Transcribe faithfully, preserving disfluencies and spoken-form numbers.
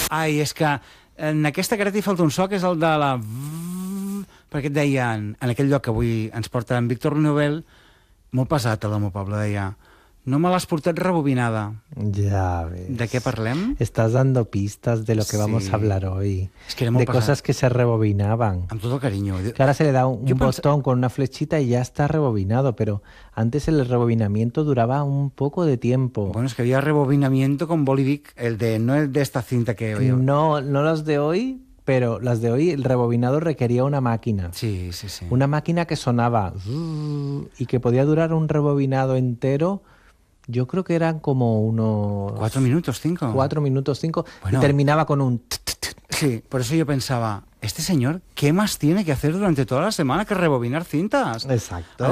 Ai, és que en aquesta careta hi falta un so, que és el de la... Perquè et deien, en aquell lloc que avui ens porta en Víctor Nobel, molt pesat, el del meu poble, deia, no me l'has portat rebobinada. Ya ves. ¿De qué parlem? Estás dando pistas de lo que Sí. vamos a hablar hoy. Es que era molt de pesat. cosas que se rebobinaban. Amb tot el carinyo. Que ahora se le da un, Yo un pens- botón con una flechita y ya está rebobinado, pero antes el rebobinamiento duraba un poco de tiempo. Bueno, es que había rebobinamiento con Bolivic, el de, no el de esta cinta que... No, no los de hoy, pero las de hoy, el rebobinado requería una máquina. Sí, sí, sí. Una máquina que sonaba y que podía durar un rebobinado entero. Yo creo que eran como unos... Cuatro minutos, cinco. Cuatro minutos, cinco. Bueno. Y terminaba con un... Sí, por eso yo pensaba, este señor, ¿qué más tiene que hacer durante toda la semana que rebobinar cintas? Exacto.